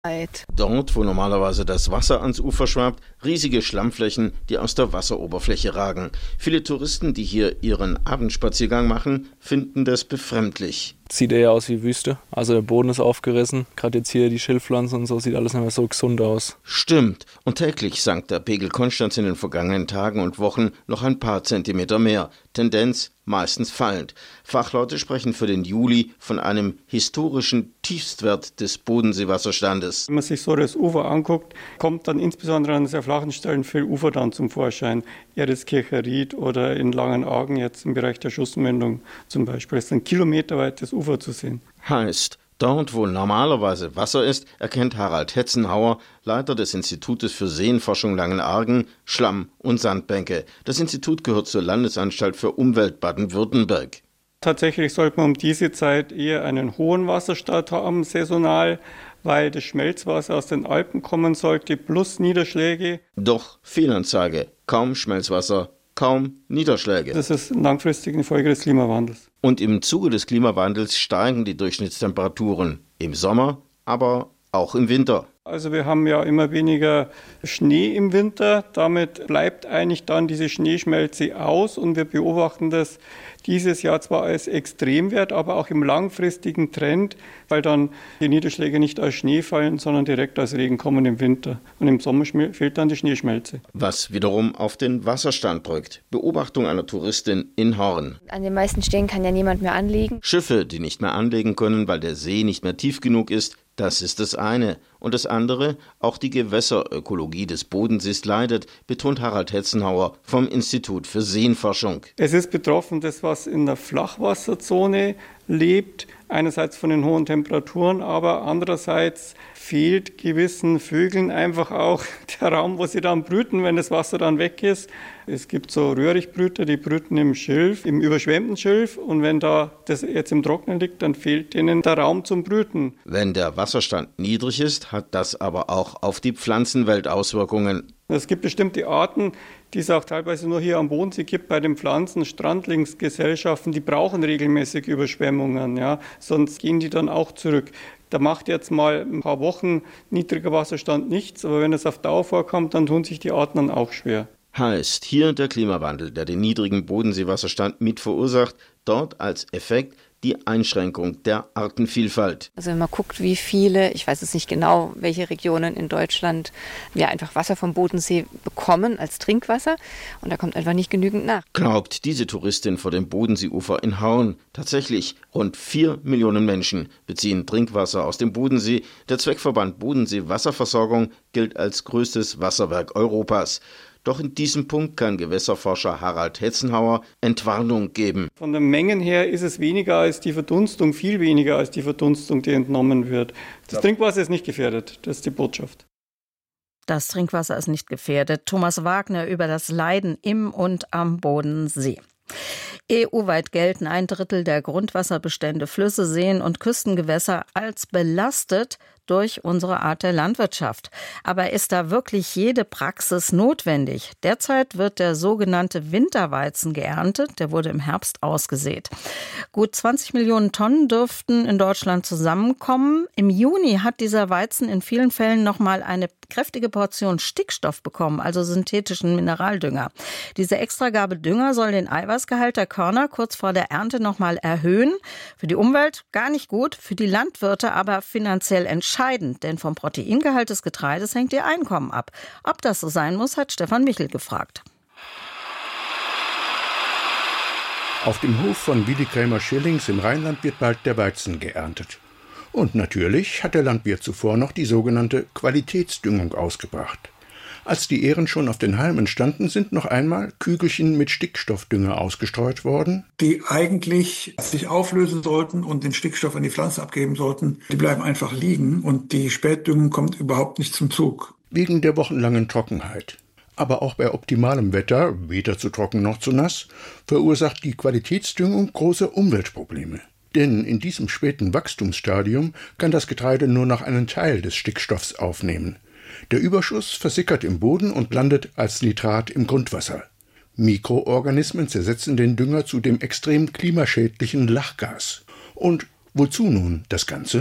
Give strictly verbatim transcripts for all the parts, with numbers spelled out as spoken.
Dort, wo normalerweise das Wasser ans Ufer schwappt, riesige Schlammflächen, die aus der Wasseroberfläche ragen. Viele Touristen, die hier ihren Abendspaziergang machen, finden das befremdlich. Sieht eher aus wie Wüste. Also der Boden ist aufgerissen. Gerade jetzt hier die Schilfpflanzen und so, sieht alles nicht mehr so gesund aus. Stimmt. Und täglich sank der Pegel Konstanz in den vergangenen Tagen und Wochen noch ein paar Zentimeter mehr. Tendenz meistens fallend. Fachleute sprechen für den Juli von einem historischen Tiefstwert des Bodenseewasserstandes. Wenn man sich so das Ufer anguckt, kommt dann insbesondere an sehr flachen Stellen viel Ufer dann zum Vorschein. Erdeskircher Ried oder in Langenargen jetzt im Bereich der Schussmündung zum Beispiel. Es ist ein kilometerweites Ufer zu sehen. Heißt, dort, wo normalerweise Wasser ist, erkennt Harald Hetzenhauer, Leiter des Institutes für Seenforschung Langenargen, Schlamm- und Sandbänke. Das Institut gehört zur Landesanstalt für Umwelt Baden-Württemberg. Tatsächlich sollte man um diese Zeit eher einen hohen Wasserstand haben, saisonal, weil das Schmelzwasser aus den Alpen kommen sollte, plus Niederschläge. Doch Fehlanzeige, kaum Schmelzwasser, kaum Niederschläge. Das ist langfristig eine Folge des Klimawandels. Und im Zuge des Klimawandels steigen die Durchschnittstemperaturen. Im Sommer, aber auch im Winter. Also wir haben ja immer weniger Schnee im Winter. Damit bleibt eigentlich dann diese Schneeschmelze aus. Und wir beobachten das dieses Jahr zwar als Extremwert, aber auch im langfristigen Trend, weil dann die Niederschläge nicht als Schnee fallen, sondern direkt als Regen kommen im Winter. Und im Sommer fehlt dann die Schneeschmelze. Was wiederum auf den Wasserstand drückt. Beobachtung einer Touristin in Horn. An den meisten Stellen kann ja niemand mehr anlegen. Schiffe, die nicht mehr anlegen können, weil der See nicht mehr tief genug ist, das ist das eine. Und das andere, auch die Gewässerökologie des Bodensees leidet, betont Harald Hetzenhauer vom Institut für Seenforschung. Es ist betroffen, das was in der Flachwasserzone lebt, einerseits von den hohen Temperaturen, aber andererseits fehlt gewissen Vögeln einfach auch der Raum, wo sie dann brüten, wenn das Wasser dann weg ist. Es gibt so Röhrichtbrüter, die brüten im Schilf, im überschwemmten Schilf, und wenn da das jetzt im Trocknen liegt, dann fehlt ihnen der Raum zum Brüten. Wenn der Wasserstand niedrig ist, hat das aber auch auf die Pflanzenwelt Auswirkungen. Es gibt bestimmte Arten, die es auch teilweise nur hier am Bodensee gibt, bei den Pflanzen, Strandlingsgesellschaften, die brauchen regelmäßig Überschwemmungen, ja, sonst gehen die dann auch zurück. Da macht jetzt mal ein paar Wochen niedriger Wasserstand nichts, aber wenn es auf Dauer vorkommt, dann tun sich die Arten dann auch schwer. Heißt hier der Klimawandel, der den niedrigen Bodenseewasserstand mit verursacht, dort als Effekt die Einschränkung der Artenvielfalt. Also wenn man guckt, wie viele, ich weiß jetzt nicht genau, welche Regionen in Deutschland ja einfach Wasser vom Bodensee bekommen als Trinkwasser, und da kommt einfach nicht genügend nach. Glaubt diese Touristin vor dem Bodenseeufer in Horn. Tatsächlich, rund vier Millionen Menschen beziehen Trinkwasser aus dem Bodensee. Der Zweckverband Bodensee Wasserversorgung gilt als größtes Wasserwerk Europas. Doch in diesem Punkt kann Gewässerforscher Harald Hetzenhauer Entwarnung geben. Von den Mengen her ist es weniger als die Verdunstung, viel weniger als die Verdunstung, die entnommen wird. Das ja. Trinkwasser ist nicht gefährdet, das ist die Botschaft. Das Trinkwasser ist nicht gefährdet. Thomas Wagner über das Leiden im und am Bodensee. E U-weit gelten ein Drittel der Grundwasserbestände, Flüsse, Seen und Küstengewässer als belastet durch unsere Art der Landwirtschaft. Aber ist da wirklich jede Praxis notwendig? Derzeit wird der sogenannte Winterweizen geerntet. Der wurde im Herbst ausgesät. Gut zwanzig Millionen Tonnen dürften in Deutschland zusammenkommen. Im Juni hat dieser Weizen in vielen Fällen nochmal eine kräftige Portion Stickstoff bekommen, also synthetischen Mineraldünger. Diese Extragabe Dünger soll den Eiweißgehalt der Körner kurz vor der Ernte nochmal erhöhen. Für die Umwelt gar nicht gut, für die Landwirte aber finanziell entscheidend, denn vom Proteingehalt des Getreides hängt ihr Einkommen ab. Ob das so sein muss, hat Stefan Michel gefragt. Auf dem Hof von Willi Krämer-Schillings im Rheinland wird bald der Weizen geerntet. Und natürlich hat der Landwirt zuvor noch die sogenannte Qualitätsdüngung ausgebracht. Als die Ähren schon auf den Halmen standen, sind noch einmal Kügelchen mit Stickstoffdünger ausgestreut worden, die eigentlich sich auflösen sollten und den Stickstoff an die Pflanze abgeben sollten. Die bleiben einfach liegen und die Spätdüngung kommt überhaupt nicht zum Zug. Wegen der wochenlangen Trockenheit. Aber auch bei optimalem Wetter, weder zu trocken noch zu nass, verursacht die Qualitätsdüngung große Umweltprobleme. Denn in diesem späten Wachstumsstadium kann das Getreide nur noch einen Teil des Stickstoffs aufnehmen. Der Überschuss versickert im Boden und landet als Nitrat im Grundwasser. Mikroorganismen zersetzen den Dünger zu dem extrem klimaschädlichen Lachgas. Und wozu nun das Ganze?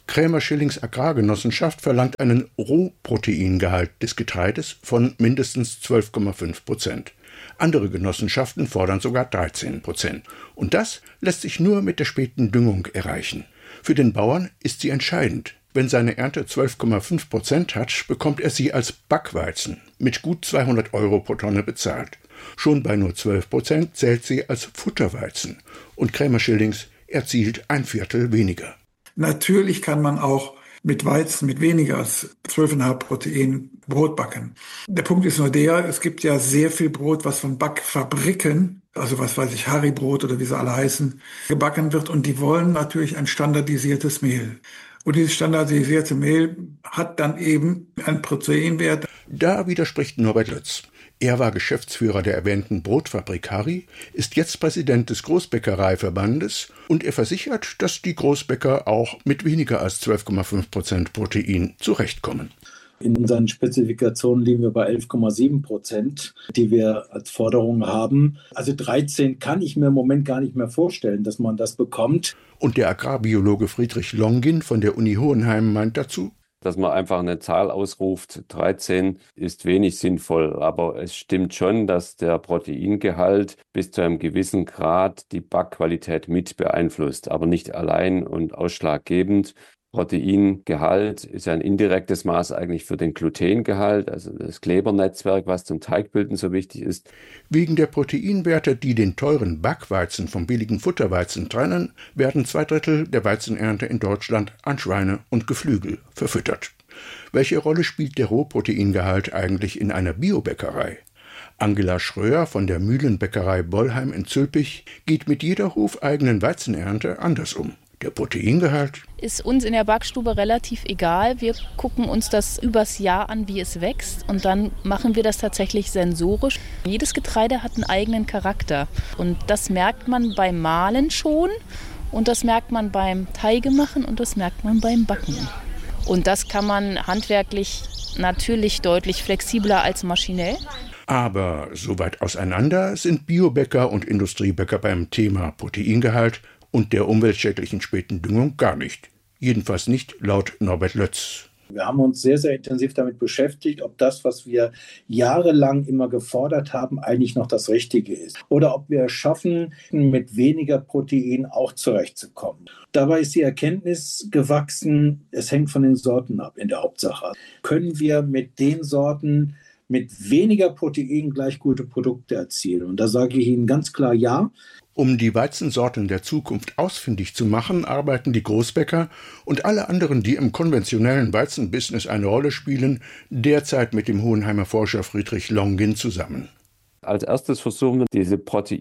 Krämer-Schillings Agrargenossenschaft verlangt einen Rohproteingehalt des Getreides von mindestens zwölf Komma fünf Prozent. Andere Genossenschaften fordern sogar dreizehn Prozent. Und das lässt sich nur mit der späten Düngung erreichen. Für den Bauern ist sie entscheidend. Wenn seine Ernte zwölf Komma fünf Prozent hat, bekommt er sie als Backweizen mit gut zweihundert Euro pro Tonne bezahlt. Schon bei nur zwölf Prozent zählt sie als Futterweizen. Und Krämer-Schillings erzielt ein Viertel weniger. Natürlich kann man auch mit Weizen mit weniger als zwölf Komma fünf Protein Brot backen. Der Punkt ist nur der, es gibt ja sehr viel Brot, was von Backfabriken, also was weiß ich, Harry-Brot oder wie sie alle heißen, gebacken wird. Und die wollen natürlich ein standardisiertes Mehl. Und dieses standardisierte Mehl hat dann eben einen Proteinwert. Da widerspricht Norbert Lötz. Er war Geschäftsführer der erwähnten Brotfabrik Harry, ist jetzt Präsident des Großbäckereiverbandes und er versichert, dass die Großbäcker auch mit weniger als zwölf Komma fünf Prozent Protein zurechtkommen. In unseren Spezifikationen liegen wir bei elf Komma sieben Prozent, die wir als Forderung haben. Also dreizehn kann ich mir im Moment gar nicht mehr vorstellen, dass man das bekommt. Und der Agrarbiologe Friedrich Longin von der Uni Hohenheim meint dazu, dass man einfach eine Zahl ausruft, dreizehn ist wenig sinnvoll. Aber es stimmt schon, dass der Proteingehalt bis zu einem gewissen Grad die Backqualität mit beeinflusst, aber nicht allein und ausschlaggebend. Proteingehalt ist ja ein indirektes Maß eigentlich für den Glutengehalt, also das Klebernetzwerk, was zum Teigbilden so wichtig ist. Wegen der Proteinwerte, die den teuren Backweizen vom billigen Futterweizen trennen, werden zwei Drittel der Weizenernte in Deutschland an Schweine und Geflügel verfüttert. Welche Rolle spielt der Rohproteingehalt eigentlich in einer Biobäckerei? Angela Schröer von der Mühlenbäckerei Bollheim in Zülpich geht mit jeder hofeigenen Weizenernte anders um. Der Proteingehalt ist uns in der Backstube relativ egal. Wir gucken uns das übers Jahr an, wie es wächst. Und dann machen wir das tatsächlich sensorisch. Jedes Getreide hat einen eigenen Charakter. Und das merkt man beim Mahlen schon. Und das merkt man beim Teigemachen und das merkt man beim Backen. Und das kann man handwerklich natürlich deutlich flexibler als maschinell. Aber so weit auseinander sind Biobäcker und Industriebäcker beim Thema Proteingehalt und der umweltschädlichen späten Düngung gar nicht. Jedenfalls nicht laut Norbert Lötz. Wir haben uns sehr, sehr intensiv damit beschäftigt, ob das, was wir jahrelang immer gefordert haben, eigentlich noch das Richtige ist. Oder ob wir es schaffen, mit weniger Protein auch zurechtzukommen. Dabei ist die Erkenntnis gewachsen, es hängt von den Sorten ab in der Hauptsache. Können wir mit den Sorten mit weniger Protein gleich gute Produkte erzielen? Und da sage ich Ihnen ganz klar ja. Um die Weizensorten der Zukunft ausfindig zu machen, arbeiten die Großbäcker und alle anderen, die im konventionellen Weizenbusiness eine Rolle spielen, derzeit mit dem Hohenheimer Forscher Friedrich Longin zusammen. Als erstes versuchen wir, diese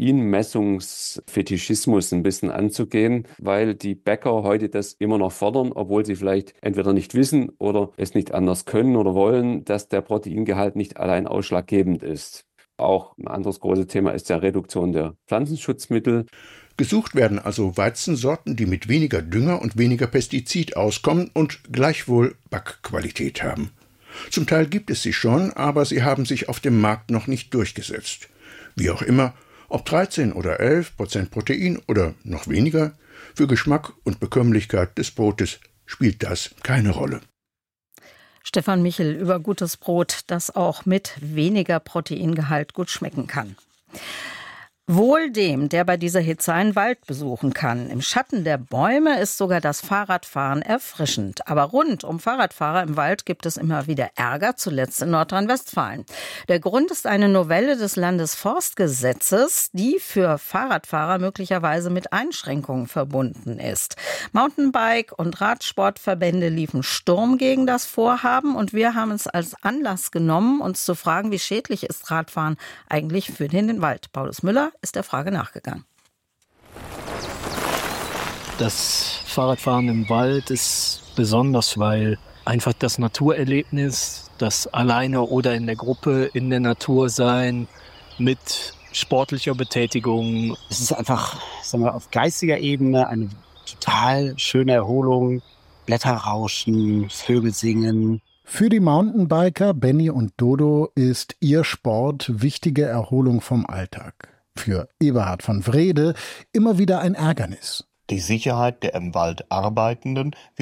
Proteinmessungsfetischismus ein bisschen anzugehen, weil die Bäcker heute das immer noch fordern, obwohl sie vielleicht entweder nicht wissen oder es nicht anders können oder wollen, dass der Proteingehalt nicht allein ausschlaggebend ist. Auch ein anderes großes Thema ist die Reduktion der Pflanzenschutzmittel. Gesucht werden also Weizensorten, die mit weniger Dünger und weniger Pestizid auskommen und gleichwohl Backqualität haben. Zum Teil gibt es sie schon, aber sie haben sich auf dem Markt noch nicht durchgesetzt. Wie auch immer, ob dreizehn oder elf Prozent Protein oder noch weniger, für Geschmack und Bekömmlichkeit des Brotes spielt das keine Rolle. Stefan Michel über gutes Brot, das auch mit weniger Proteingehalt gut schmecken kann. Wohl dem, der bei dieser Hitze einen Wald besuchen kann. Im Schatten der Bäume ist sogar das Fahrradfahren erfrischend. Aber rund um Fahrradfahrer im Wald gibt es immer wieder Ärger, zuletzt in Nordrhein-Westfalen. Der Grund ist eine Novelle des Landesforstgesetzes, die für Fahrradfahrer möglicherweise mit Einschränkungen verbunden ist. Mountainbike- und Radsportverbände liefen Sturm gegen das Vorhaben und wir haben es als Anlass genommen, uns zu fragen, wie schädlich ist Radfahren eigentlich für den Wald. Paulus Müller ist der Frage nachgegangen. Das Fahrradfahren im Wald ist besonders, weil einfach das Naturerlebnis, das alleine oder in der Gruppe in der Natur sein, mit sportlicher Betätigung. Es ist einfach, sagen wir, auf geistiger Ebene eine total schöne Erholung. Blätter rauschen, Vögel singen. Für die Mountainbiker Benny und Dodo ist ihr Sport wichtige Erholung vom Alltag. Für Eberhard von Wrede immer wieder ein Ärgernis. Die Sicherheit der im Wald Arbeitenden wird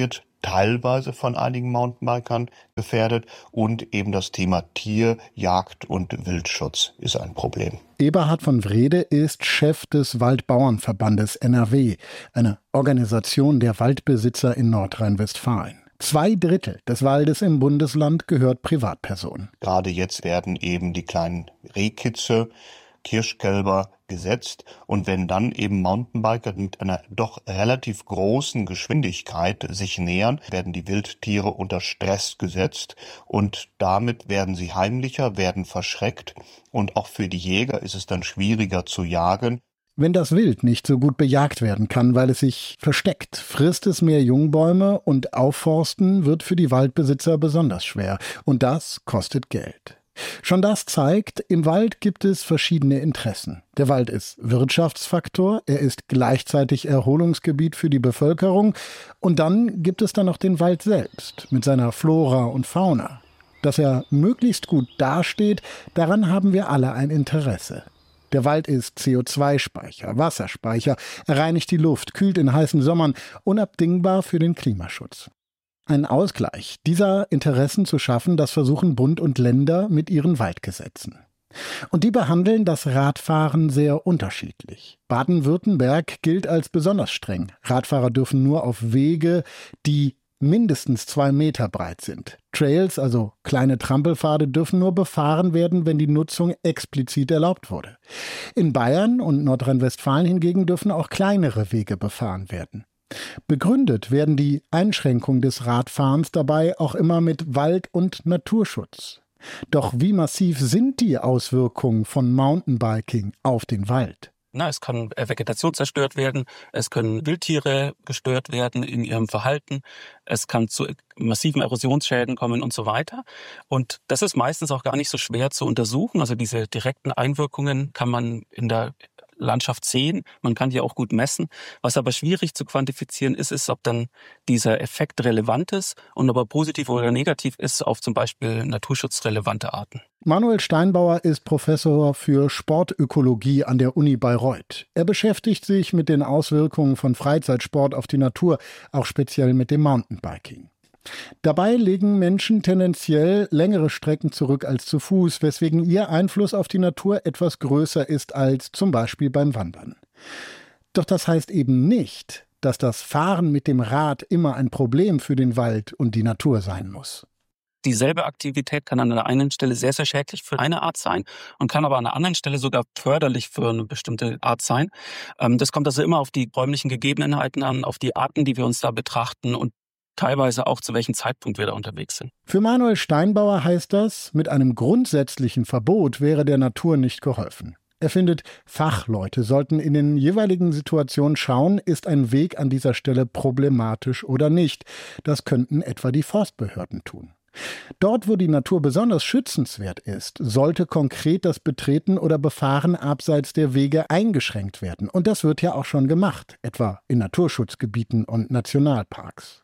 teilweise von einigen Mountainbikern gefährdet. Und eben das Thema Tier, Jagd und Wildschutz ist ein Problem. Eberhard von Wrede ist Chef des Waldbauernverbandes N R W, eine Organisation der Waldbesitzer in Nordrhein-Westfalen. Zwei Drittel des Waldes im Bundesland gehört Privatpersonen. Gerade jetzt werden eben die kleinen Rehkitze, Kirschkälber gesetzt. Und wenn dann eben Mountainbiker mit einer doch relativ großen Geschwindigkeit sich nähern, werden die Wildtiere unter Stress gesetzt und damit werden sie heimlicher, werden verschreckt. Und auch für die Jäger ist es dann schwieriger zu jagen. Wenn das Wild nicht so gut bejagt werden kann, weil es sich versteckt, frisst es mehr Jungbäume und Aufforsten wird für die Waldbesitzer besonders schwer. Und das kostet Geld. Schon das zeigt, im Wald gibt es verschiedene Interessen. Der Wald ist Wirtschaftsfaktor, er ist gleichzeitig Erholungsgebiet für die Bevölkerung und dann gibt es dann noch den Wald selbst mit seiner Flora und Fauna. Dass er möglichst gut dasteht, daran haben wir alle ein Interesse. Der Wald ist C O zwei Speicher, Wasserspeicher, er reinigt die Luft, kühlt in heißen Sommern, unabdingbar für den Klimaschutz. Einen Ausgleich dieser Interessen zu schaffen, das versuchen Bund und Länder mit ihren Waldgesetzen. Und die behandeln das Radfahren sehr unterschiedlich. Baden-Württemberg gilt als besonders streng. Radfahrer dürfen nur auf Wege, die mindestens zwei Meter breit sind. Trails, also kleine Trampelpfade, dürfen nur befahren werden, wenn die Nutzung explizit erlaubt wurde. In Bayern und Nordrhein-Westfalen hingegen dürfen auch kleinere Wege befahren werden. Begründet werden die Einschränkungen des Radfahrens dabei auch immer mit Wald- und Naturschutz. Doch wie massiv sind die Auswirkungen von Mountainbiking auf den Wald? Na, es kann Vegetation zerstört werden, es können Wildtiere gestört werden in ihrem Verhalten, es kann zu massiven Erosionsschäden kommen und so weiter. Und das ist meistens auch gar nicht so schwer zu untersuchen. Also diese direkten Einwirkungen kann man in der Landschaft sehen, man kann die auch gut messen. Was aber schwierig zu quantifizieren ist, ist, ob dann dieser Effekt relevant ist und ob er positiv oder negativ ist auf zum Beispiel naturschutzrelevante Arten. Manuel Steinbauer ist Professor für Sportökologie an der Uni Bayreuth. Er beschäftigt sich mit den Auswirkungen von Freizeitsport auf die Natur, auch speziell mit dem Mountainbiking. Dabei legen Menschen tendenziell längere Strecken zurück als zu Fuß, weswegen ihr Einfluss auf die Natur etwas größer ist als zum Beispiel beim Wandern. Doch das heißt eben nicht, dass das Fahren mit dem Rad immer ein Problem für den Wald und die Natur sein muss. Dieselbe Aktivität kann an der einen Stelle sehr, sehr schädlich für eine Art sein und kann aber an der anderen Stelle sogar förderlich für eine bestimmte Art sein. Das kommt also immer auf die räumlichen Gegebenheiten an, auf die Arten, die wir uns da betrachten und teilweise auch zu welchem Zeitpunkt wir da unterwegs sind. Für Manuel Steinbauer heißt das, mit einem grundsätzlichen Verbot wäre der Natur nicht geholfen. Er findet, Fachleute sollten in den jeweiligen Situationen schauen, ist ein Weg an dieser Stelle problematisch oder nicht. Das könnten etwa die Forstbehörden tun. Dort, wo die Natur besonders schützenswert ist, sollte konkret das Betreten oder Befahren abseits der Wege eingeschränkt werden. Und das wird ja auch schon gemacht, etwa in Naturschutzgebieten und Nationalparks.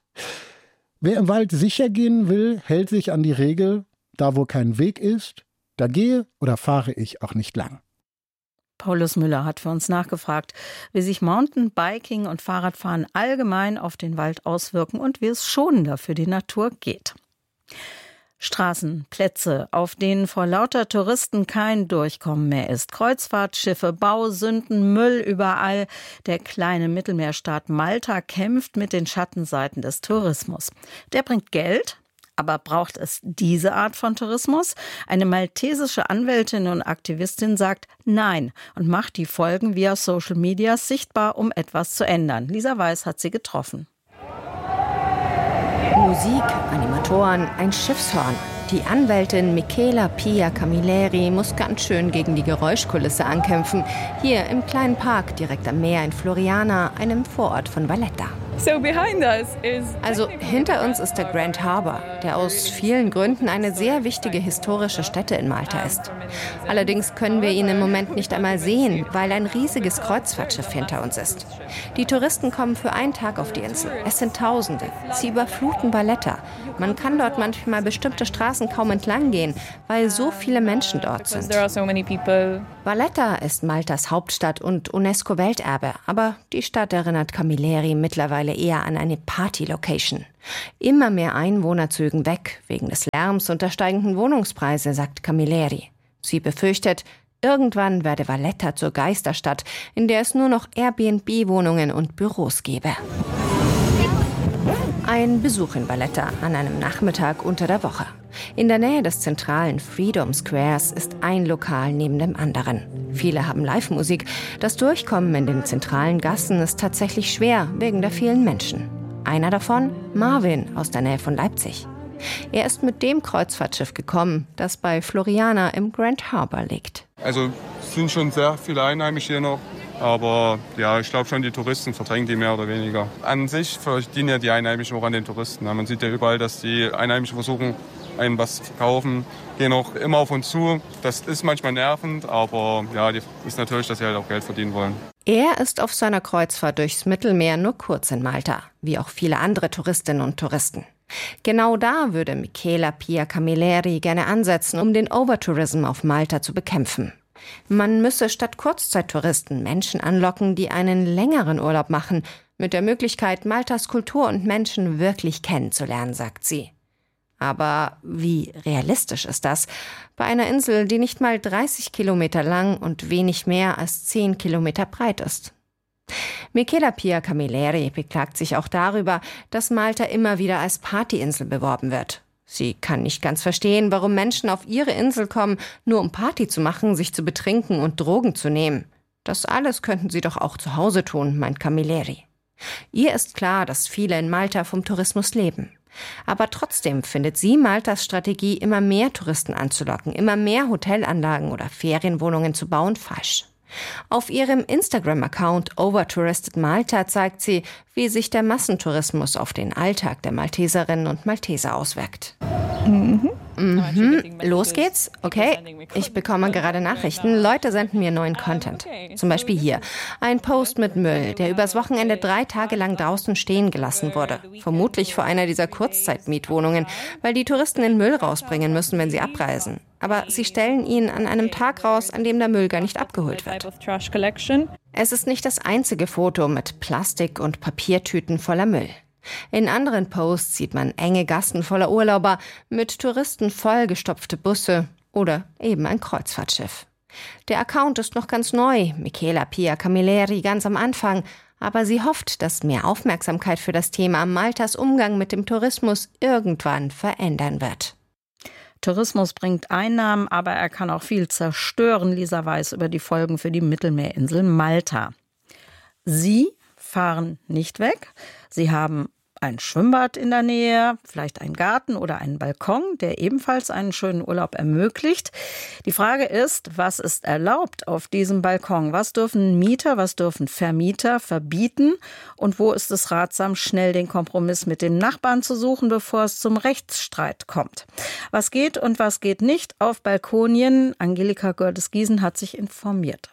Wer im Wald sicher gehen will, hält sich an die Regel, da wo kein Weg ist, da gehe oder fahre ich auch nicht lang. Paulus Müller hat für uns nachgefragt, wie sich Mountainbiking und Fahrradfahren allgemein auf den Wald auswirken und wie es schonender für die Natur geht. Straßen, Plätze, auf denen vor lauter Touristen kein Durchkommen mehr ist. Kreuzfahrtschiffe, Bausünden, Müll überall. Der kleine Mittelmeerstaat Malta kämpft mit den Schattenseiten des Tourismus. Der bringt Geld, aber braucht es diese Art von Tourismus? Eine maltesische Anwältin und Aktivistin sagt Nein und macht die Folgen via Social Media sichtbar, um etwas zu ändern. Lisa Weiß hat sie getroffen. Musik, Animatoren, ein Schiffshorn. Die Anwältin Michela Pia Camilleri muss ganz schön gegen die Geräuschkulisse ankämpfen. Hier im kleinen Park direkt am Meer in Floriana, einem Vorort von Valletta. Also hinter uns ist der Grand Harbour, der aus vielen Gründen eine sehr wichtige historische Stätte in Malta ist. Allerdings können wir ihn im Moment nicht einmal sehen, weil ein riesiges Kreuzfahrtschiff hinter uns ist. Die Touristen kommen für einen Tag auf die Insel. Es sind Tausende. Sie überfluten Valletta. Man kann dort manchmal bestimmte Straßen kaum entlang gehen, weil so viele Menschen dort sind. Valletta ist Maltas Hauptstadt und UNESCO-Welterbe, aber die Stadt erinnert Camilleri mittlerweile mittlerweile eher an eine Party-Location. Immer mehr Einwohner zögen weg, wegen des Lärms und der steigenden Wohnungspreise, sagt Camilleri. Sie befürchtet, irgendwann werde Valletta zur Geisterstadt, in der es nur noch Airbnb-Wohnungen und Büros gäbe. Ein Besuch in Valletta an einem Nachmittag unter der Woche. In der Nähe des zentralen Freedom Squares ist ein Lokal neben dem anderen. Viele haben Live-Musik. Das Durchkommen in den zentralen Gassen ist tatsächlich schwer, wegen der vielen Menschen. Einer davon, Marvin aus der Nähe von Leipzig. Er ist mit dem Kreuzfahrtschiff gekommen, das bei Floriana im Grand Harbor liegt. Also es sind schon sehr viele Einheimische hier noch. Aber ja, ich glaube schon, die Touristen verdrängen die mehr oder weniger. An sich verdienen ja die Einheimischen auch an den Touristen. Man sieht ja überall, dass die Einheimischen versuchen, einem was zu verkaufen, gehen auch immer auf uns zu. Das ist manchmal nervend, aber ja, die ist natürlich, dass sie halt auch Geld verdienen wollen. Er ist auf seiner Kreuzfahrt durchs Mittelmeer nur kurz in Malta, wie auch viele andere Touristinnen und Touristen. Genau da würde Michela Pia Camilleri gerne ansetzen, um den Overtourism auf Malta zu bekämpfen. Man müsse statt Kurzzeittouristen Menschen anlocken, die einen längeren Urlaub machen, mit der Möglichkeit, Maltas Kultur und Menschen wirklich kennenzulernen, sagt sie. Aber wie realistisch ist das bei einer Insel, die nicht mal dreißig Kilometer lang und wenig mehr als zehn Kilometer breit ist? Michela Pia Camilleri beklagt sich auch darüber, dass Malta immer wieder als Partyinsel beworben wird. Sie kann nicht ganz verstehen, warum Menschen auf ihre Insel kommen, nur um Party zu machen, sich zu betrinken und Drogen zu nehmen. Das alles könnten sie doch auch zu Hause tun, meint Camilleri. Ihr ist klar, dass viele in Malta vom Tourismus leben. Aber trotzdem findet sie Maltas Strategie, immer mehr Touristen anzulocken, immer mehr Hotelanlagen oder Ferienwohnungen zu bauen, falsch. Auf ihrem Instagram-Account Overtouristed Malta zeigt sie, wie sich der Massentourismus auf den Alltag der Malteserinnen und Malteser auswirkt. Mhm. Mhm. Los geht's? Okay. Ich bekomme gerade Nachrichten. Leute senden mir neuen Content. Zum Beispiel hier. Ein Post mit Müll, der übers Wochenende drei Tage lang draußen stehen gelassen wurde. Vermutlich vor einer dieser Kurzzeitmietwohnungen, weil die Touristen den Müll rausbringen müssen, wenn sie abreisen. Aber sie stellen ihn an einem Tag raus, an dem der Müll gar nicht abgeholt wird. Es ist nicht das einzige Foto mit Plastik- und Papiertüten voller Müll. In anderen Posts sieht man enge Gassen voller Urlauber, mit Touristen vollgestopfte Busse oder eben ein Kreuzfahrtschiff. Der Account ist noch ganz neu, Michela Pia Camilleri ganz am Anfang, aber sie hofft, dass mehr Aufmerksamkeit für das Thema Maltas Umgang mit dem Tourismus irgendwann verändern wird. Tourismus bringt Einnahmen, aber er kann auch viel zerstören. Lisa weiß über die Folgen für die Mittelmeerinsel Malta. Sie fahren nicht weg. Sie haben ein Schwimmbad in der Nähe, vielleicht einen Garten oder einen Balkon, der ebenfalls einen schönen Urlaub ermöglicht. Die Frage ist, was ist erlaubt auf diesem Balkon? Was dürfen Mieter, was dürfen Vermieter verbieten? Und wo ist es ratsam, schnell den Kompromiss mit dem Nachbarn zu suchen, bevor es zum Rechtsstreit kommt? Was geht und was geht nicht auf Balkonien? Angelika Gördes-Giesen hat sich informiert.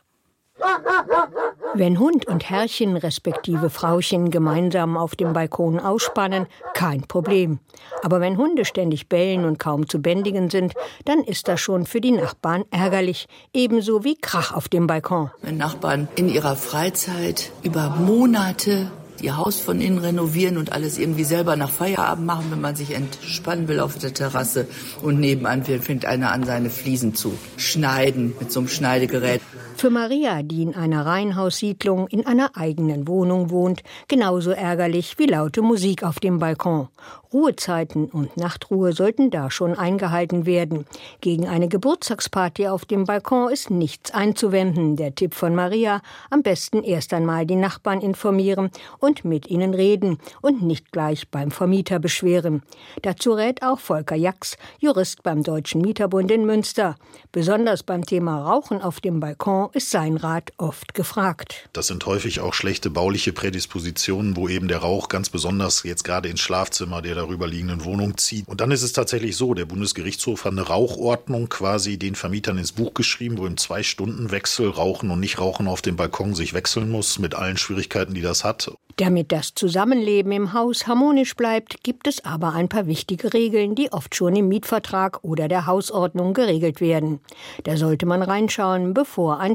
Wenn Hund und Herrchen respektive Frauchen gemeinsam auf dem Balkon ausspannen, kein Problem. Aber wenn Hunde ständig bellen und kaum zu bändigen sind, dann ist das schon für die Nachbarn ärgerlich. Ebenso wie Krach auf dem Balkon. Wenn Nachbarn in ihrer Freizeit über Monate ihr Haus von innen renovieren und alles irgendwie selber nach Feierabend machen, wenn man sich entspannen will auf der Terrasse und nebenan fängt einer an, seine Fliesen zu schneiden mit so einem Schneidegerät. Für Maria, die in einer Reihenhaussiedlung in einer eigenen Wohnung wohnt, genauso ärgerlich wie laute Musik auf dem Balkon. Ruhezeiten und Nachtruhe sollten da schon eingehalten werden. Gegen eine Geburtstagsparty auf dem Balkon ist nichts einzuwenden. Der Tipp von Maria: am besten erst einmal die Nachbarn informieren und mit ihnen reden und nicht gleich beim Vermieter beschweren. Dazu rät auch Volker Jax, Jurist beim Deutschen Mieterbund in Münster. Besonders beim Thema Rauchen auf dem Balkon ist sein Rat oft gefragt. Das sind häufig auch schlechte bauliche Prädispositionen, wo eben der Rauch ganz besonders jetzt gerade ins Schlafzimmer der darüber liegenden Wohnung zieht. Und dann ist es tatsächlich so, der Bundesgerichtshof hat eine Rauchordnung quasi den Vermietern ins Buch geschrieben, wo im Zwei-Stunden-Wechsel Rauchen und Nicht-Rauchen auf dem Balkon sich wechseln muss, mit allen Schwierigkeiten, die das hat. Damit das Zusammenleben im Haus harmonisch bleibt, gibt es aber ein paar wichtige Regeln, die oft schon im Mietvertrag oder der Hausordnung geregelt werden. Da sollte man reinschauen, bevor ein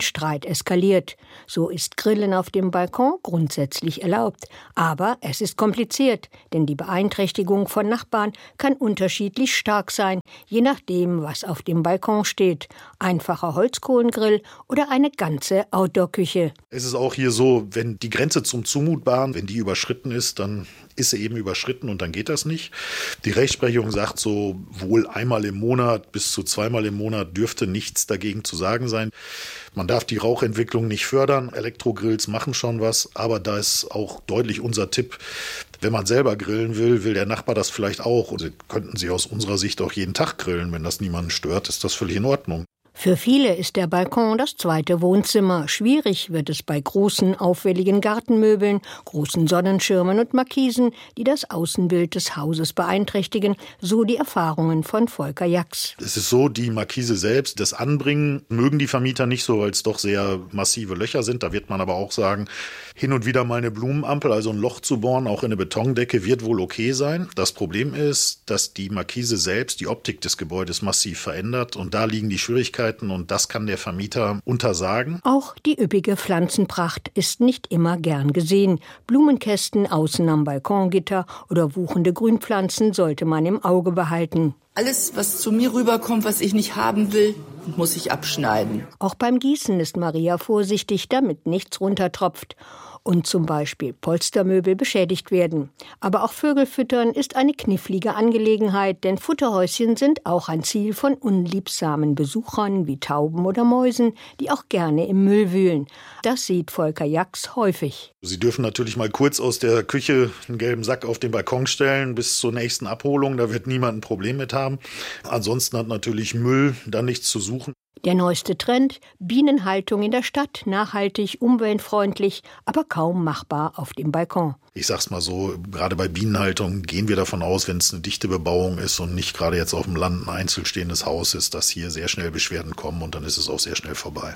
Streit eskaliert. So ist Grillen auf dem Balkon grundsätzlich erlaubt. Aber es ist kompliziert, denn die Beeinträchtigung von Nachbarn kann unterschiedlich stark sein, je nachdem, was auf dem Balkon steht. Einfacher Holzkohlengrill oder eine ganze Outdoor-Küche. Es ist auch hier so, wenn die Grenze zum Zumutbaren, wenn die überschritten ist, dann ist sie eben überschritten und dann geht das nicht. Die Rechtsprechung sagt so, wohl einmal im Monat bis zu zweimal im Monat dürfte nichts dagegen zu sagen sein. Man darf die Rauchentwicklung nicht fördern. Elektrogrills machen schon was, aber da ist auch deutlich unser Tipp, wenn man selber grillen will, will der Nachbar das vielleicht auch. Und könnten sie aus unserer Sicht auch jeden Tag grillen. Wenn das niemanden stört, ist das völlig in Ordnung. Für viele ist der Balkon das zweite Wohnzimmer. Schwierig wird es bei großen, auffälligen Gartenmöbeln, großen Sonnenschirmen und Markisen, die das Außenbild des Hauses beeinträchtigen, so die Erfahrungen von Volker Jax. Es ist so, die Markise selbst, das Anbringen mögen die Vermieter nicht so, weil es doch sehr massive Löcher sind. Da wird man aber auch sagen, hin und wieder mal eine Blumenampel, also ein Loch zu bohren, auch in eine Betondecke, wird wohl okay sein. Das Problem ist, dass die Markise selbst die Optik des Gebäudes massiv verändert und da liegen die Schwierigkeiten und das kann der Vermieter untersagen. Auch die üppige Pflanzenpracht ist nicht immer gern gesehen. Blumenkästen außen am Balkongitter oder wuchende Grünpflanzen sollte man im Auge behalten. Alles, was zu mir rüberkommt, was ich nicht haben will, muss ich abschneiden. Auch beim Gießen ist Maria vorsichtig, damit nichts runtertropft und zum Beispiel Polstermöbel beschädigt werden. Aber auch Vögelfüttern ist eine knifflige Angelegenheit, denn Futterhäuschen sind auch ein Ziel von unliebsamen Besuchern wie Tauben oder Mäusen, die auch gerne im Müll wühlen. Das sieht Volker Jax häufig. Sie dürfen natürlich mal kurz aus der Küche einen gelben Sack auf den Balkon stellen bis zur nächsten Abholung, da wird niemand ein Problem mit haben. Ansonsten hat natürlich Müll da nichts zu suchen. Der neueste Trend, Bienenhaltung in der Stadt, nachhaltig, umweltfreundlich, aber kaum machbar auf dem Balkon. Ich sag's mal so, gerade bei Bienenhaltung gehen wir davon aus, wenn es eine dichte Bebauung ist und nicht gerade jetzt auf dem Land ein einzelstehendes Haus ist, dass hier sehr schnell Beschwerden kommen und dann ist es auch sehr schnell vorbei.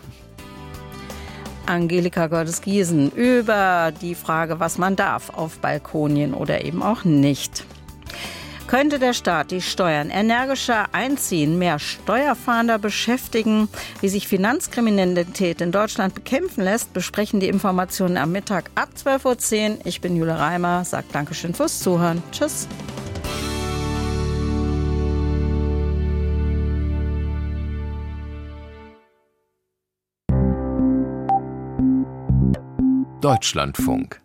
Angelika Gördes-Giesen über die Frage, was man darf auf Balkonien oder eben auch nicht. Könnte der Staat die Steuern energischer einziehen, mehr Steuerfahnder beschäftigen? Wie sich Finanzkriminalität in Deutschland bekämpfen lässt, besprechen die Informationen am Mittag ab zwölf Uhr zehn. Ich bin Jule Reimer, sage Dankeschön fürs Zuhören. Tschüss. Deutschlandfunk.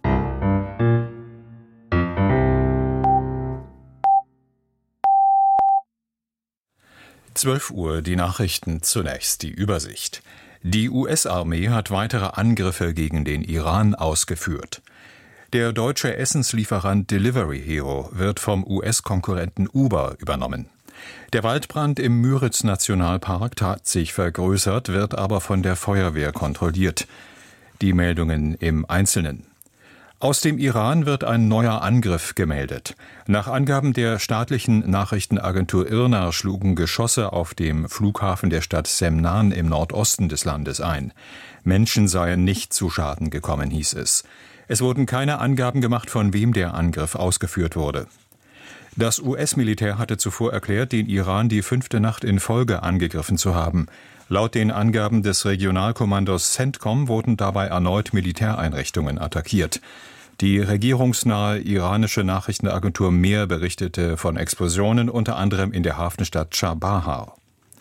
zwölf Uhr, die Nachrichten, zunächst die Übersicht. Die U S-Armee hat weitere Angriffe gegen den Iran ausgeführt. Der deutsche Essenslieferant Delivery Hero wird vom U S-Konkurrenten Uber übernommen. Der Waldbrand im Müritz-Nationalpark hat sich vergrößert, wird aber von der Feuerwehr kontrolliert. Die Meldungen im Einzelnen. Aus dem Iran wird ein neuer Angriff gemeldet. Nach Angaben der staatlichen Nachrichtenagentur I R N A schlugen Geschosse auf dem Flughafen der Stadt Semnan im Nordosten des Landes ein. Menschen seien nicht zu Schaden gekommen, hieß es. Es wurden keine Angaben gemacht, von wem der Angriff ausgeführt wurde. Das U S-Militär hatte zuvor erklärt, den Iran die fünfte Nacht in Folge angegriffen zu haben. Laut den Angaben des Regionalkommandos CENTCOM wurden dabei erneut Militäreinrichtungen attackiert. Die regierungsnahe iranische Nachrichtenagentur Mehr berichtete von Explosionen unter anderem in der Hafenstadt Chabahar.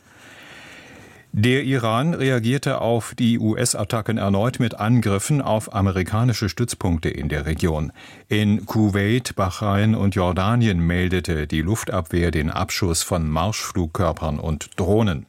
Der Iran reagierte auf die U S-Attacken erneut mit Angriffen auf amerikanische Stützpunkte in der Region. In Kuwait, Bahrain und Jordanien meldete die Luftabwehr den Abschuss von Marschflugkörpern und Drohnen.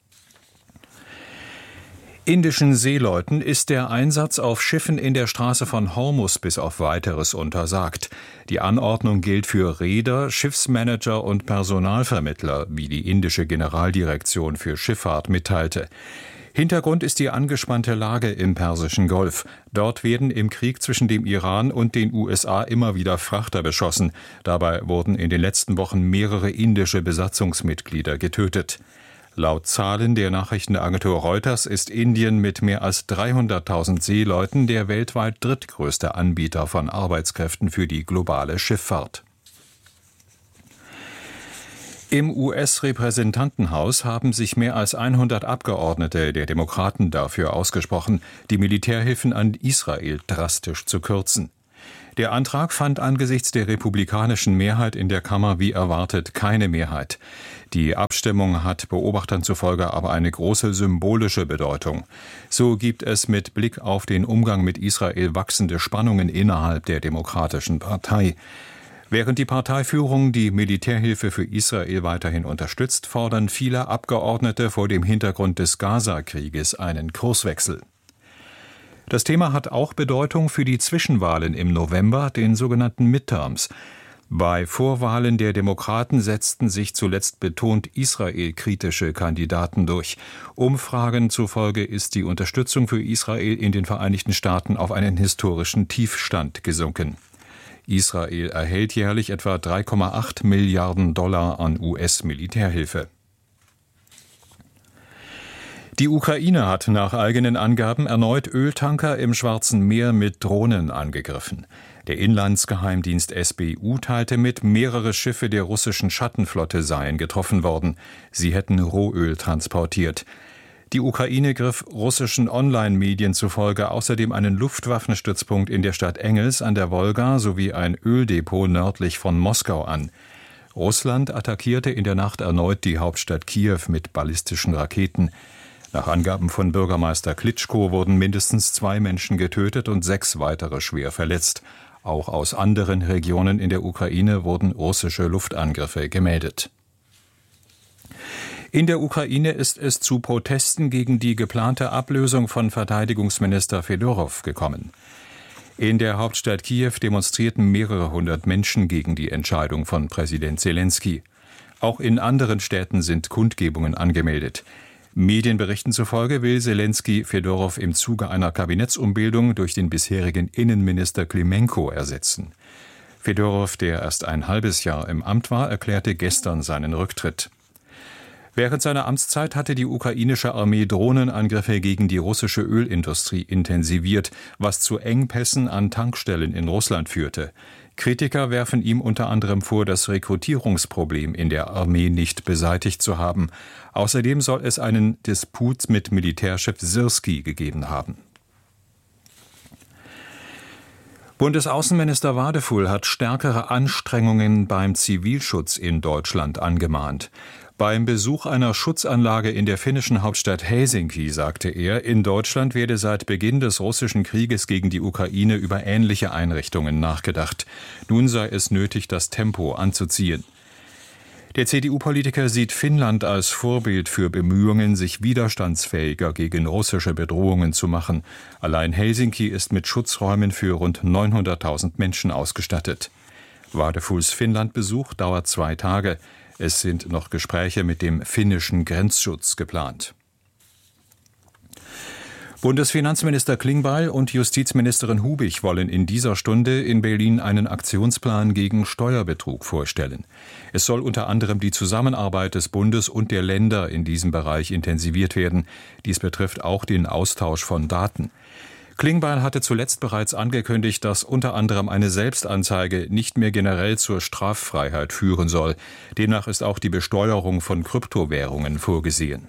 Indischen Seeleuten ist der Einsatz auf Schiffen in der Straße von Hormuz bis auf Weiteres untersagt. Die Anordnung gilt für Reeder, Schiffsmanager und Personalvermittler, wie die indische Generaldirektion für Schifffahrt mitteilte. Hintergrund ist die angespannte Lage im Persischen Golf. Dort werden im Krieg zwischen dem Iran und den U S A immer wieder Frachter beschossen. Dabei wurden in den letzten Wochen mehrere indische Besatzungsmitglieder getötet. Laut Zahlen der Nachrichtenagentur Reuters ist Indien mit mehr als dreihunderttausend Seeleuten der weltweit drittgrößte Anbieter von Arbeitskräften für die globale Schifffahrt. Im U S-Repräsentantenhaus haben sich mehr als hundert Abgeordnete der Demokraten dafür ausgesprochen, die Militärhilfen an Israel drastisch zu kürzen. Der Antrag fand angesichts der republikanischen Mehrheit in der Kammer wie erwartet keine Mehrheit. Die Abstimmung hat Beobachtern zufolge aber eine große symbolische Bedeutung. So gibt es mit Blick auf den Umgang mit Israel wachsende Spannungen innerhalb der Demokratischen Partei. Während die Parteiführung die Militärhilfe für Israel weiterhin unterstützt, fordern viele Abgeordnete vor dem Hintergrund des Gaza-Krieges einen Kurswechsel. Das Thema hat auch Bedeutung für die Zwischenwahlen im November, den sogenannten Midterms. Bei Vorwahlen der Demokraten setzten sich zuletzt betont israelkritische Kandidaten durch. Umfragen zufolge ist die Unterstützung für Israel in den Vereinigten Staaten auf einen historischen Tiefstand gesunken. Israel erhält jährlich etwa drei Komma acht Milliarden Dollar an U S-Militärhilfe. Die Ukraine hat nach eigenen Angaben erneut Öltanker im Schwarzen Meer mit Drohnen angegriffen. Der Inlandsgeheimdienst S B U teilte mit, mehrere Schiffe der russischen Schattenflotte seien getroffen worden. Sie hätten Rohöl transportiert. Die Ukraine griff russischen Online-Medien zufolge außerdem einen Luftwaffenstützpunkt in der Stadt Engels an der Wolga sowie ein Öldepot nördlich von Moskau an. Russland attackierte in der Nacht erneut die Hauptstadt Kiew mit ballistischen Raketen. Nach Angaben von Bürgermeister Klitschko wurden mindestens zwei Menschen getötet und sechs weitere schwer verletzt. Auch aus anderen Regionen in der Ukraine wurden russische Luftangriffe gemeldet. In der Ukraine ist es zu Protesten gegen die geplante Ablösung von Verteidigungsminister Fedorow gekommen. In der Hauptstadt Kiew demonstrierten mehrere hundert Menschen gegen die Entscheidung von Präsident Selenskyj. Auch in anderen Städten sind Kundgebungen angemeldet. Medienberichten zufolge will Selenskyj Fedorow im Zuge einer Kabinettsumbildung durch den bisherigen Innenminister Klimenko ersetzen. Fedorow, der erst ein halbes Jahr im Amt war, erklärte gestern seinen Rücktritt. Während seiner Amtszeit hatte die ukrainische Armee Drohnenangriffe gegen die russische Ölindustrie intensiviert, was zu Engpässen an Tankstellen in Russland führte. Kritiker werfen ihm unter anderem vor, das Rekrutierungsproblem in der Armee nicht beseitigt zu haben. Außerdem soll es einen Disput mit Militärchef Syrskij gegeben haben. Bundesaußenminister Wadefuhl hat stärkere Anstrengungen beim Zivilschutz in Deutschland angemahnt. Beim Besuch einer Schutzanlage in der finnischen Hauptstadt Helsinki sagte er, in Deutschland werde seit Beginn des russischen Krieges gegen die Ukraine über ähnliche Einrichtungen nachgedacht. Nun sei es nötig, das Tempo anzuziehen. Der C D U-Politiker sieht Finnland als Vorbild für Bemühungen, sich widerstandsfähiger gegen russische Bedrohungen zu machen. Allein Helsinki ist mit Schutzräumen für rund neunhunderttausend Menschen ausgestattet. Wadefuhls Finnlandbesuch dauert zwei Tage. Es sind noch Gespräche mit dem finnischen Grenzschutz geplant. Bundesfinanzminister Klingbeil und Justizministerin Hubig wollen in dieser Stunde in Berlin einen Aktionsplan gegen Steuerbetrug vorstellen. Es soll unter anderem die Zusammenarbeit des Bundes und der Länder in diesem Bereich intensiviert werden. Dies betrifft auch den Austausch von Daten. Klingbeil hatte zuletzt bereits angekündigt, dass unter anderem eine Selbstanzeige nicht mehr generell zur Straffreiheit führen soll. Demnach ist auch die Besteuerung von Kryptowährungen vorgesehen.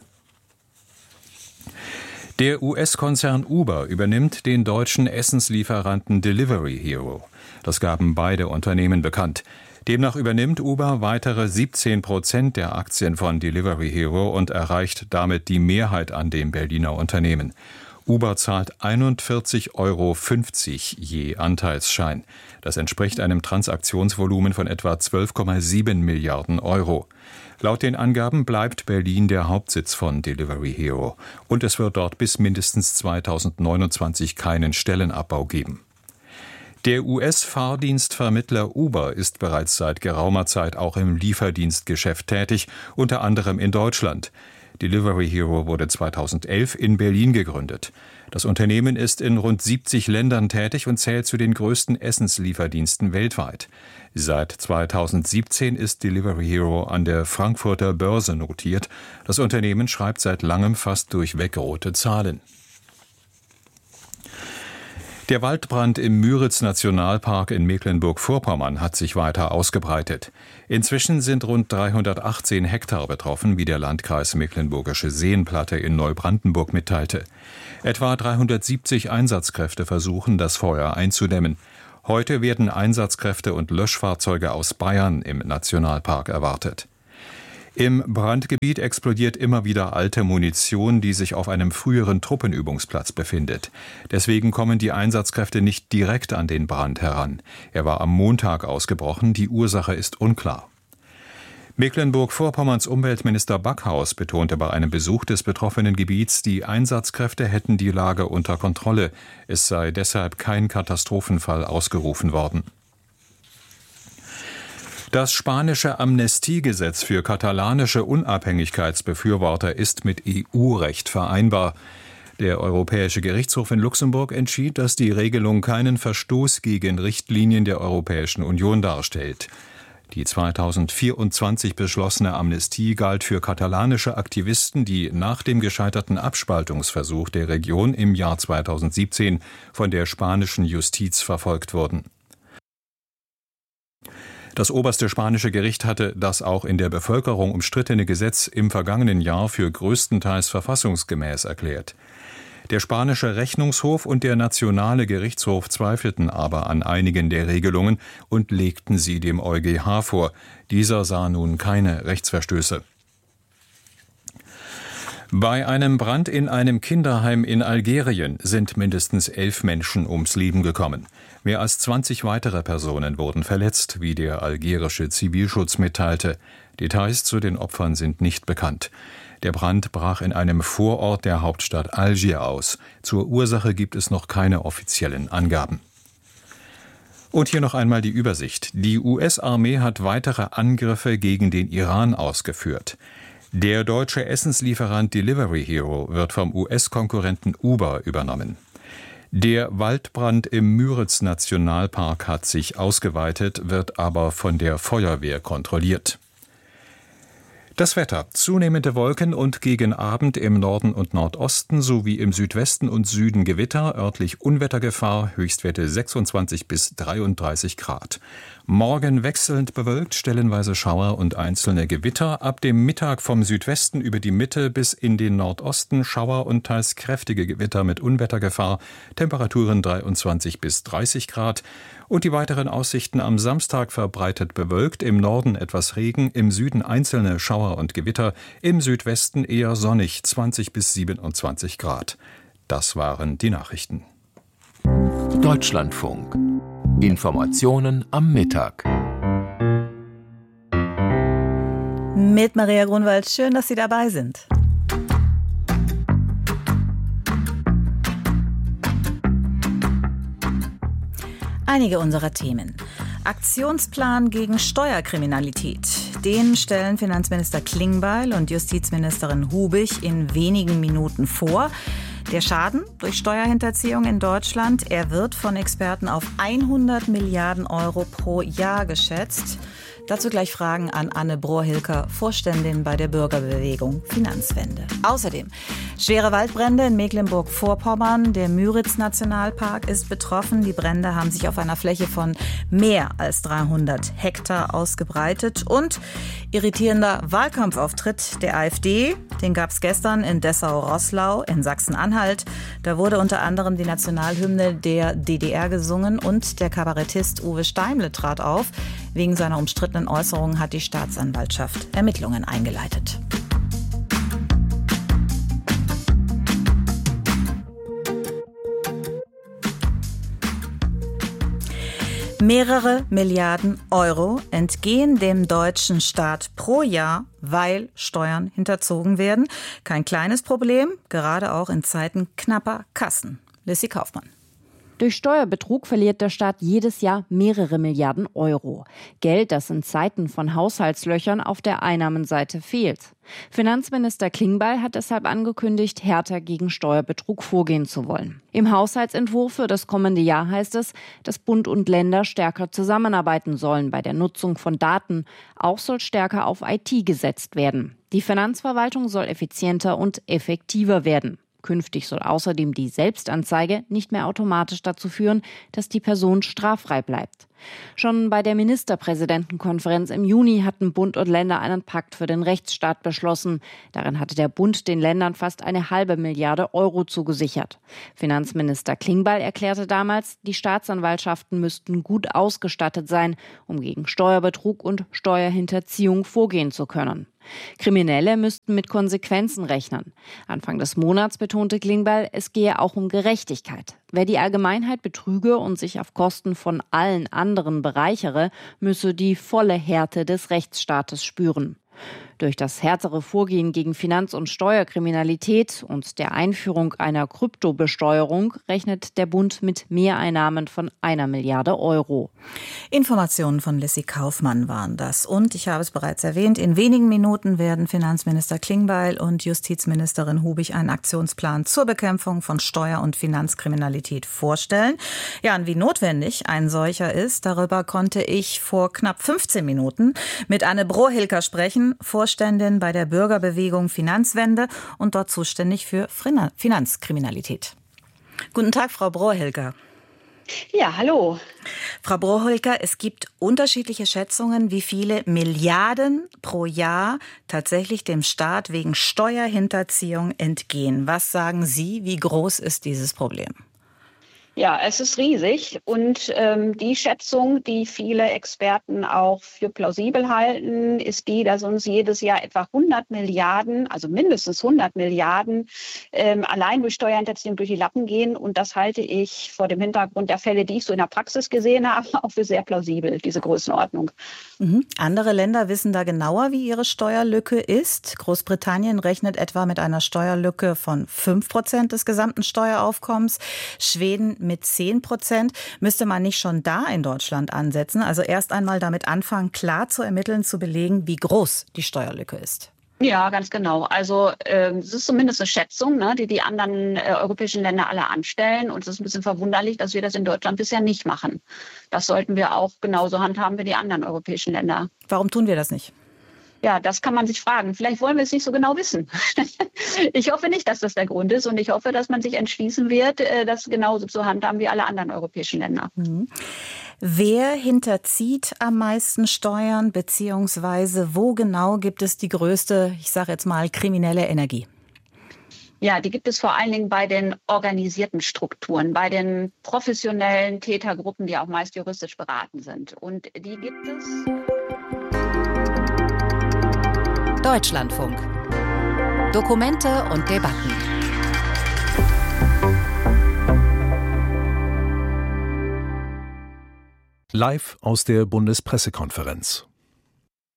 Der U S-Konzern Uber übernimmt den deutschen Essenslieferanten Delivery Hero. Das gaben beide Unternehmen bekannt. Demnach übernimmt Uber weitere siebzehn Prozent der Aktien von Delivery Hero und erreicht damit die Mehrheit an dem Berliner Unternehmen. Uber zahlt einundvierzig Euro fünfzig je Anteilsschein. Das entspricht einem Transaktionsvolumen von etwa zwölf Komma sieben Milliarden Euro. Laut den Angaben bleibt Berlin der Hauptsitz von Delivery Hero. Und es wird dort bis mindestens zweitausendneunundzwanzig keinen Stellenabbau geben. Der U S-Fahrdienstvermittler Uber ist bereits seit geraumer Zeit auch im Lieferdienstgeschäft tätig, unter anderem in Deutschland. Delivery Hero wurde zweitausendelf in Berlin gegründet. Das Unternehmen ist in rund siebzig Ländern tätig und zählt zu den größten Essenslieferdiensten weltweit. Seit zweitausendsiebzehn ist Delivery Hero an der Frankfurter Börse notiert. Das Unternehmen schreibt seit langem fast durchweg rote Zahlen. Der Waldbrand im Müritz-Nationalpark in Mecklenburg-Vorpommern hat sich weiter ausgebreitet. Inzwischen sind rund dreihundertachtzehn Hektar betroffen, wie der Landkreis Mecklenburgische Seenplatte in Neubrandenburg mitteilte. Etwa dreihundertsiebzig Einsatzkräfte versuchen, das Feuer einzudämmen. Heute werden Einsatzkräfte und Löschfahrzeuge aus Bayern im Nationalpark erwartet. Im Brandgebiet explodiert immer wieder alte Munition, die sich auf einem früheren Truppenübungsplatz befindet. Deswegen kommen die Einsatzkräfte nicht direkt an den Brand heran. Er war am Montag ausgebrochen, die Ursache ist unklar. Mecklenburg-Vorpommerns Umweltminister Backhaus betonte bei einem Besuch des betroffenen Gebiets, die Einsatzkräfte hätten die Lage unter Kontrolle. Es sei deshalb kein Katastrophenfall ausgerufen worden. Das spanische Amnestiegesetz für katalanische Unabhängigkeitsbefürworter ist mit E U-Recht vereinbar. Der Europäische Gerichtshof in Luxemburg entschied, dass die Regelung keinen Verstoß gegen Richtlinien der Europäischen Union darstellt. Die zweitausendvierundzwanzig beschlossene Amnestie galt für katalanische Aktivisten, die nach dem gescheiterten Abspaltungsversuch der Region im Jahr zweitausendsiebzehn von der spanischen Justiz verfolgt wurden. Das oberste spanische Gericht hatte das auch in der Bevölkerung umstrittene Gesetz im vergangenen Jahr für größtenteils verfassungsgemäß erklärt. Der spanische Rechnungshof und der nationale Gerichtshof zweifelten aber an einigen der Regelungen und legten sie dem EuGH vor. Dieser sah nun keine Rechtsverstöße. Bei einem Brand in einem Kinderheim in Algerien sind mindestens elf Menschen ums Leben gekommen. Mehr als zwanzig weitere Personen wurden verletzt, wie der algerische Zivilschutz mitteilte. Details zu den Opfern sind nicht bekannt. Der Brand brach in einem Vorort der Hauptstadt Algier aus. Zur Ursache gibt es noch keine offiziellen Angaben. Und hier noch einmal die Übersicht. Die U S-Armee hat weitere Angriffe gegen den Iran ausgeführt. Der deutsche Essenslieferant Delivery Hero wird vom U S-Konkurrenten Uber übernommen. Der Waldbrand im Müritz-Nationalpark hat sich ausgeweitet, wird aber von der Feuerwehr kontrolliert. Das Wetter: Zunehmende Wolken und gegen Abend im Norden und Nordosten sowie im Südwesten und Süden Gewitter, örtlich Unwettergefahr, Höchstwerte sechsundzwanzig bis dreiunddreißig Grad. Morgen wechselnd bewölkt, stellenweise Schauer und einzelne Gewitter. Ab dem Mittag vom Südwesten über die Mitte bis in den Nordosten Schauer und teils kräftige Gewitter mit Unwettergefahr. Temperaturen dreiundzwanzig bis dreißig Grad. Und die weiteren Aussichten: am Samstag verbreitet bewölkt, im Norden etwas Regen, im Süden einzelne Schauer und Gewitter, im Südwesten eher sonnig, zwanzig bis siebenundzwanzig Grad. Das waren die Nachrichten. Deutschlandfunk. Informationen am Mittag. Mit Maria Grunwald, schön, dass Sie dabei sind. Einige unserer Themen. Aktionsplan gegen Steuerkriminalität. Den stellen Finanzminister Klingbeil und Justizministerin Hubig in wenigen Minuten vor. Der Schaden durch Steuerhinterziehung in Deutschland, er wird von Experten auf hundert Milliarden Euro pro Jahr geschätzt. Dazu gleich Fragen an Anne Brohr-Hilker, Vorständin bei der Bürgerbewegung Finanzwende. Außerdem schwere Waldbrände in Mecklenburg-Vorpommern. Der Müritz-Nationalpark ist betroffen. Die Brände haben sich auf einer Fläche von mehr als dreihundert Hektar ausgebreitet. Und irritierender Wahlkampfauftritt der AfD. Den gab es gestern in Dessau-Roßlau in Sachsen-Anhalt. Da wurde unter anderem die Nationalhymne der D D R gesungen und der Kabarettist Uwe Steimle trat auf. Wegen seiner umstrittenen Äußerungen hat die Staatsanwaltschaft Ermittlungen eingeleitet. Mehrere Milliarden Euro entgehen dem deutschen Staat pro Jahr, weil Steuern hinterzogen werden. Kein kleines Problem, gerade auch in Zeiten knapper Kassen. Lissy Kaufmann. Durch Steuerbetrug verliert der Staat jedes Jahr mehrere Milliarden Euro. Geld, das in Zeiten von Haushaltslöchern auf der Einnahmenseite fehlt. Finanzminister Klingbeil hat deshalb angekündigt, härter gegen Steuerbetrug vorgehen zu wollen. Im Haushaltsentwurf für das kommende Jahr heißt es, dass Bund und Länder stärker zusammenarbeiten sollen bei der Nutzung von Daten. Auch soll stärker auf I T gesetzt werden. Die Finanzverwaltung soll effizienter und effektiver werden. Künftig soll außerdem die Selbstanzeige nicht mehr automatisch dazu führen, dass die Person straffrei bleibt. Schon bei der Ministerpräsidentenkonferenz im Juni hatten Bund und Länder einen Pakt für den Rechtsstaat beschlossen. Darin hatte der Bund den Ländern fast eine halbe Milliarde Euro zugesichert. Finanzminister Klingbeil erklärte damals, die Staatsanwaltschaften müssten gut ausgestattet sein, um gegen Steuerbetrug und Steuerhinterziehung vorgehen zu können. Kriminelle müssten mit Konsequenzen rechnen. Anfang des Monats betonte Klingbeil, es gehe auch um Gerechtigkeit. Wer die Allgemeinheit betrüge und sich auf Kosten von allen anderen bereichere, müsse die volle Härte des Rechtsstaates spüren. Durch das härtere Vorgehen gegen Finanz- und Steuerkriminalität und der Einführung einer Kryptobesteuerung rechnet der Bund mit Mehreinnahmen von einer Milliarde Euro. Informationen von Lissy Kaufmann waren das. Und ich habe es bereits erwähnt, in wenigen Minuten werden Finanzminister Klingbeil und Justizministerin Hubig einen Aktionsplan zur Bekämpfung von Steuer- und Finanzkriminalität vorstellen. Ja, und wie notwendig ein solcher ist, darüber konnte ich vor knapp fünfzehn Minuten mit Anne Brohilker sprechen, Vorständin bei der Bürgerbewegung Finanzwende und dort zuständig für Finanzkriminalität. Guten Tag, Frau Brohilker. Ja, hallo. Frau Brohilker, es gibt unterschiedliche Schätzungen, wie viele Milliarden pro Jahr tatsächlich dem Staat wegen Steuerhinterziehung entgehen. Was sagen Sie, wie groß ist dieses Problem? Ja, es ist riesig und ähm, die Schätzung, die viele Experten auch für plausibel halten, ist die, dass uns jedes Jahr etwa hundert Milliarden, also mindestens hundert Milliarden, ähm, allein durch Steuerhinterziehung durch die Lappen gehen. Und das halte ich vor dem Hintergrund der Fälle, die ich so in der Praxis gesehen habe, auch für sehr plausibel, diese Größenordnung. Mhm. Andere Länder wissen da genauer, wie ihre Steuerlücke ist. Großbritannien rechnet etwa mit einer Steuerlücke von fünf Prozent des gesamten Steueraufkommens. Schweden mit zehn Prozent. Müsste man nicht schon da in Deutschland ansetzen? Also erst einmal damit anfangen, klar zu ermitteln, zu belegen, wie groß die Steuerlücke ist. Ja, ganz genau. Also äh, es ist zumindest eine Schätzung, ne, die die anderen äh, europäischen Länder alle anstellen. Und es ist ein bisschen verwunderlich, dass wir das in Deutschland bisher nicht machen. Das sollten wir auch genauso handhaben wie die anderen europäischen Länder. Warum tun wir das nicht? Ja, das kann man sich fragen. Vielleicht wollen wir es nicht so genau wissen. Ich hoffe nicht, dass das der Grund ist. Und ich hoffe, dass man sich entschließen wird, das genauso zu handhaben wie alle anderen europäischen Länder. Mhm. Wer hinterzieht am meisten Steuern, beziehungsweise wo genau gibt es die größte, ich sage jetzt mal, kriminelle Energie? Ja, die gibt es vor allen Dingen bei den organisierten Strukturen, bei den professionellen Tätergruppen, die auch meist juristisch beraten sind. Und die gibt es... Deutschlandfunk. Dokumente und Debatten. Live aus der Bundespressekonferenz.